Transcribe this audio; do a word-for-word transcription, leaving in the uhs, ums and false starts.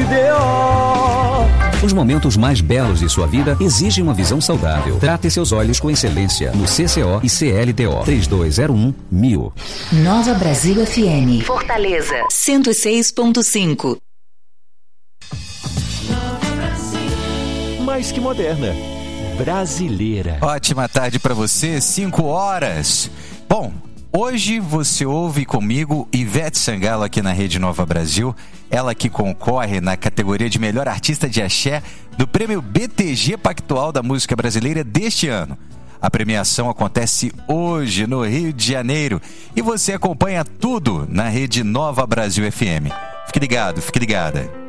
D O. Os momentos mais belos de sua vida exigem uma visão saudável. Trate seus olhos com excelência no C C O e C L T O. três dois zero um mil. Nova Brasil F M. Fortaleza, cento e seis ponto cinco. Mais que moderna. Brasileira. Ótima tarde para você, cinco horas. Bom, hoje você ouve comigo Ivete Sangalo aqui na Rede Nova Brasil. Ela que concorre na categoria de melhor artista de axé do prêmio B T G Pactual da Música Brasileira deste ano. A premiação acontece hoje no Rio de Janeiro e você acompanha tudo na Rede Nova Brasil F M. Fique ligado, fique ligada.